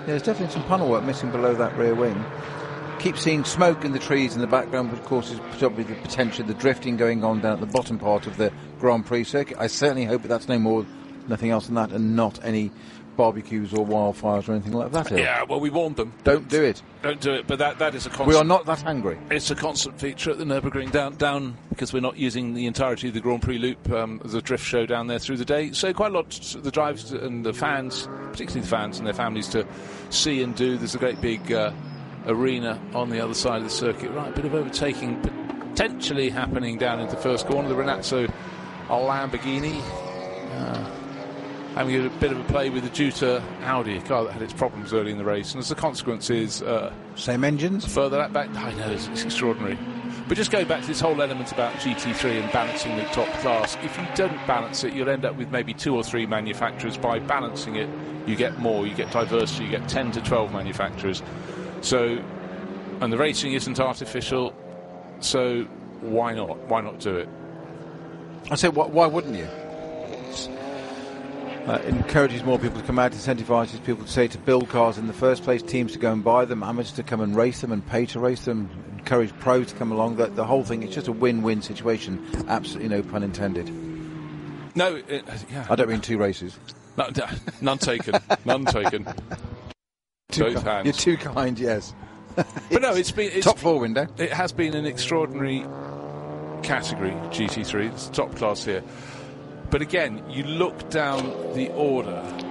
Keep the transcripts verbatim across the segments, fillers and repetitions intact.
there's definitely some panel work missing below that rear wing. Keep seeing smoke in the trees in the background, but of course is probably the potential, the drifting going on down at the bottom part of the Grand Prix circuit. I certainly hope that that's no more, nothing else than that, and not any barbecues or wildfires or anything like that. Here. Yeah, well, we warned them. Don't do it. Don't do it, but that, that is a constant... We are not that angry. It's a constant feature at the Nürburgring, down, down because we're not using the entirety of the Grand Prix loop um, as a drift show down there through the day. So quite a lot of the drivers and the fans, particularly the fans and their families, to see and do. There's a great big uh, arena on the other side of the circuit. Right, a bit of overtaking potentially happening down into first corner. The Renazzo Lamborghini uh, having a bit of a play with the Jutta Audi, a car that had its problems early in the race, and as a consequence is uh, same engines further that back. I know, it's, it's extraordinary. But just going back to this whole element about G T three and balancing the top class, if you don't balance it, you'll end up with maybe two or three manufacturers. By balancing it, you get more, you get diversity, you get ten to twelve manufacturers. So, and the racing isn't artificial, so why not? Why not do it? I say, why, why wouldn't you? Uh, encourages more people to come out, incentivises people to say to build cars in the first place, teams to go and buy them, amateurs to come and race them and pay to race them, encourage pros to come along. The, the whole thing, it's just a win-win situation. Absolutely no pun intended. No, it, yeah. I don't mean two races. No, none taken. None taken. Too Both ki- hands. You're too kind, yes. But no, it's been... It's, top four window. It has been an extraordinary category, G T three. It's top class here. But again, you look down the order,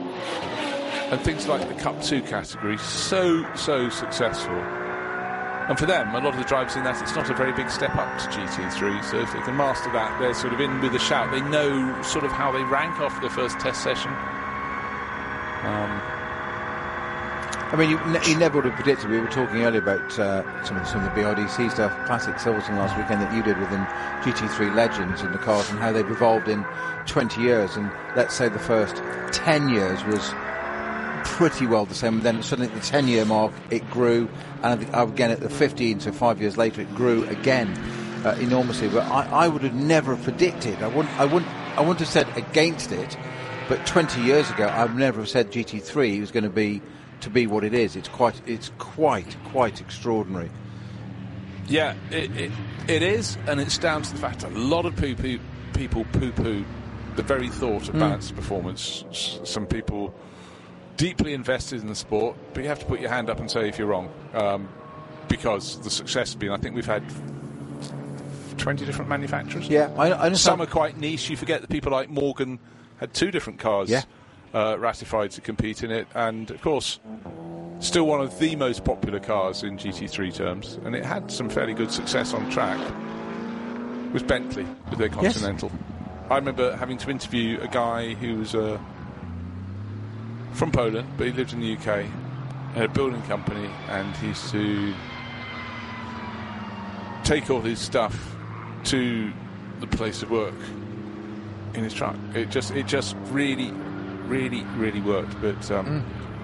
and things like the Cup two category, so, so successful. And for them, a lot of the drivers in that, it's not a very big step up to G T three, so if they can master that, they're sort of in with a shout. They know sort of how they rank after their first test session. Um, I mean, you, ne- you never would have predicted. We were talking earlier about uh, some, of the, some of the B R D C stuff, Classic Silverstone last weekend that you did within G T three Legends in the cars, and how they've evolved in twenty years. And let's say the first ten years was pretty well the same. And then suddenly at the ten-year mark, it grew, and again at the fifteen, so five years later, it grew again uh, enormously. But I, I would have never predicted. I wouldn't. I wouldn't. I wouldn't have said against it. But twenty years ago, I would never have said G T three was going to be. To be what it is, it's quite, it's quite, quite extraordinary. Yeah, it, it, it is, and it's down to the fact a lot of poo-poo, people poo-poo the very thought of balanced mm. performance. S- some people deeply invested in the sport, but you have to put your hand up and say if you're wrong, um, because the success has been. I think we've had twenty different manufacturers. Yeah, I, I understand. Some are quite niche. You forget that people like Morgan had two different cars. Yeah. Uh, ratified to compete in it, and of course still one of the most popular cars in G T three terms, and it had some fairly good success on track, was Bentley with their Continental. Yes. I remember having to interview a guy who was uh, from Poland, but he lived in the U K, had a building company, and he used to take all his stuff to the place of work in his truck. It just, it just really really, really worked, but um,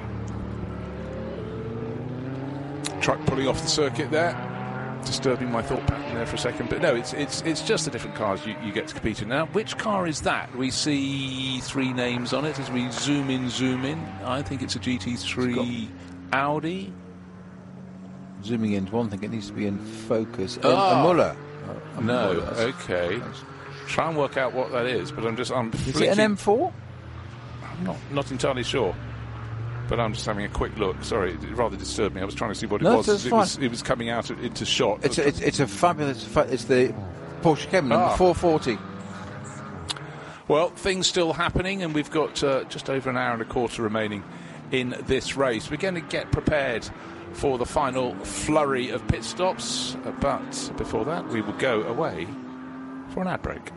mm. truck pulling off the circuit there, disturbing my thought pattern there for a second. But no, it's it's it's just the different cars you, you get to compete in. Now, which car is that? We see three names on it as we zoom in, zoom in. I think it's a G T three Audi. Zooming into one thing, it needs to be in focus. Oh. A, a Muller. A no, Muller. okay. Try and work out what that is, but I'm just... I'm is it an M four? Not, not entirely sure, but I'm just having a quick look. Sorry, it rather disturbed me. I was trying to see what no, it was. That's it fine. was. It was coming out into shot. It's a, it's, it's a fabulous. It's the Porsche Cayman number ah. four forty. Well, things still happening, and we've got uh, just over an hour and a quarter remaining in this race. We're going to get prepared for the final flurry of pit stops, but before that, we will go away for an ad break.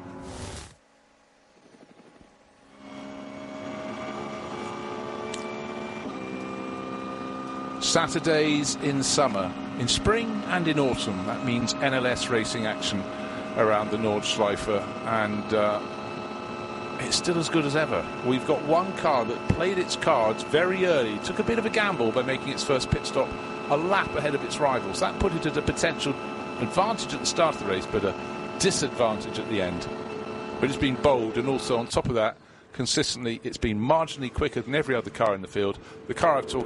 Saturdays in summer, in spring and in autumn. That means N L S racing action around the Nordschleife, and uh, it's still as good as ever. We've got one car that played its cards very early, took a bit of a gamble by making its first pit stop a lap ahead of its rivals. That put it at a potential advantage at the start of the race, but a disadvantage at the end. But it's been bold, and also on top of that, consistently, it's been marginally quicker than every other car in the field. The car I've talked